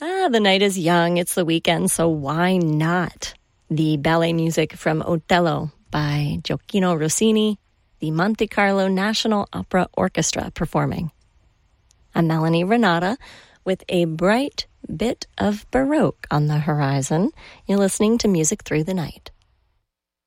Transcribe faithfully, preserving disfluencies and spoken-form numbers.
Ah, the night is young. It's the weekend, so why not? The ballet music from Otello by Gioacchino Rossini, the Monte Carlo National Opera Orchestra performing. I'm Melanie Renata with a bright bit of Baroque on the horizon. You're listening to Music Through the Night.